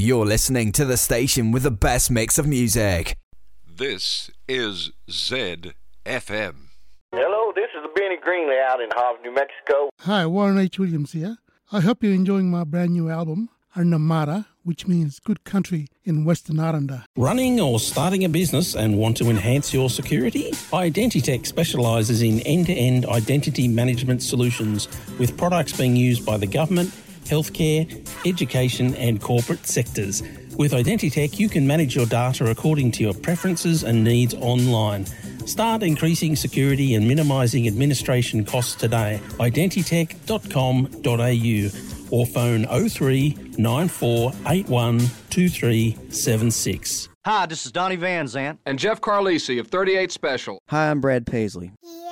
You're listening to the station with the best mix of music. This is ZFM. Hello, this is Benny Greenley out in Hobbs, New Mexico. Hi, Warren H. Williams here. I hope you're enjoying my brand new album, Arnamara, which means good country in Western Aranda. Running or starting a business and want to enhance your security? Identitech specialises in end-to-end identity management solutions with products being used by the government, healthcare, education and corporate sectors. With Identitech, you can manage your data according to your preferences and needs online. Start increasing security and minimising administration costs today. Identitech.com.au or phone 03 9481 2376. Hi, this is Donnie Van Zant. And Jeff Carlisi of 38 Special. Hi, I'm Brad Paisley. Yeah.